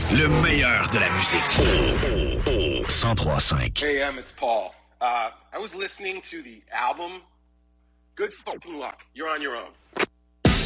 Le meilleur de la musique. 103.5. Hey, it's Paul. I was listening to the album Good Fucking Luck. You're on your own.